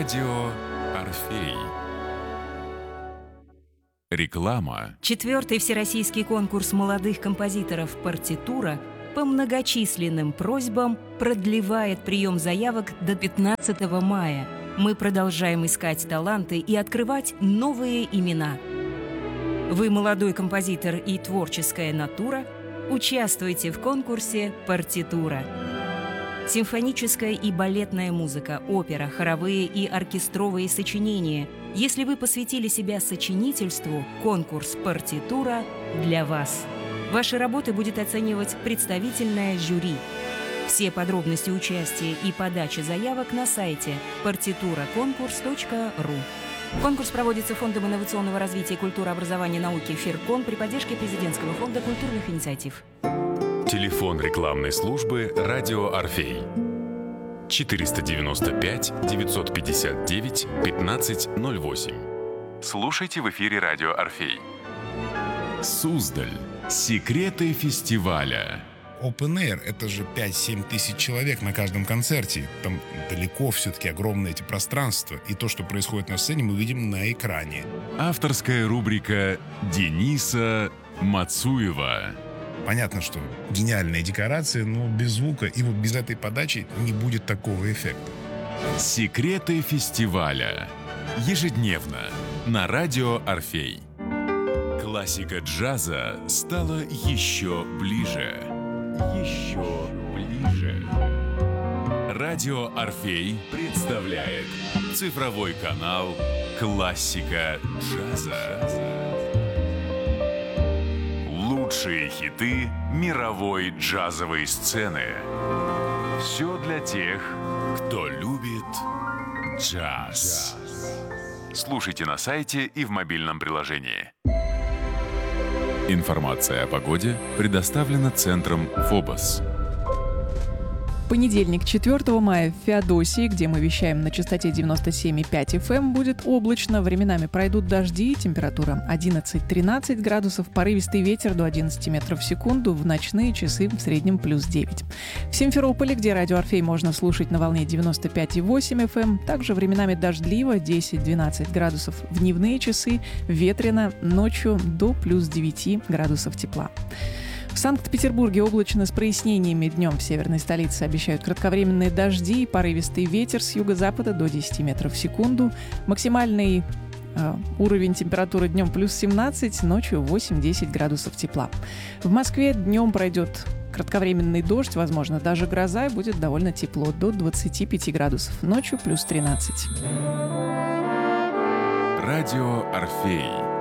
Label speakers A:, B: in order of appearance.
A: Радио Орфей. Реклама.
B: 4-й всероссийский конкурс молодых композиторов «Партитура» по многочисленным просьбам продлевает прием заявок до 15 мая. Мы продолжаем искать таланты и открывать новые имена. Вы молодой композитор и творческая натура? Участвуйте в конкурсе «Партитура». Симфоническая и балетная музыка, опера, хоровые и оркестровые сочинения. Если вы посвятили себя сочинительству, конкурс «Партитура» для вас. Ваши работы будет оценивать представительное жюри. Все подробности участия и подачи заявок на сайте partiturakonkurs.ru. Конкурс проводится Фондом инновационного развития культуры, образования и науки «Фиркон» при поддержке Президентского фонда культурных инициатив.
A: Телефон рекламной службы «Радио Орфей». 495-959-1508. Слушайте в эфире «Радио Орфей». Суздаль. Секреты фестиваля.
C: Open Air — это же 5-7 тысяч человек на каждом концерте. Там далеко все-таки огромные эти пространства. И то, что происходит на сцене, мы видим на экране.
A: Авторская рубрика Дениса Мацуева.
C: Понятно, что гениальные декорации, но без звука и вот без этой подачи не будет такого эффекта.
A: Секреты фестиваля. Ежедневно на Радио Орфей. Классика джаза стала еще ближе. Еще ближе. Радио Орфей представляет цифровой канал «Классика джаза». Лучшие хиты мировой джазовой сцены. Все для тех, кто любит джаз. Слушайте на сайте и в мобильном приложении. Информация о погоде предоставлена центром ФОБОС.
D: Понедельник, 4 мая, в Феодосии, где мы вещаем на частоте 97,5 FM, будет облачно, временами пройдут дожди, температура 11-13 градусов, порывистый ветер до 11 метров в секунду, в ночные часы в среднем плюс 9. В Симферополе, где радио Орфей можно слушать на волне 95,8 FM, также временами дождливо, 10-12 градусов в дневные часы, ветрено, ночью до плюс 9 градусов тепла. В Санкт-Петербурге облачно с прояснениями, днем в северной столице обещают кратковременные дожди и порывистый ветер с юго-запада до 10 метров в секунду. Максимальный уровень температуры днем плюс 17, ночью 8-10 градусов тепла. В Москве днем пройдет кратковременный дождь, возможно, даже гроза, и будет довольно тепло, до 25 градусов. Ночью плюс 13.
A: Радио Орфей.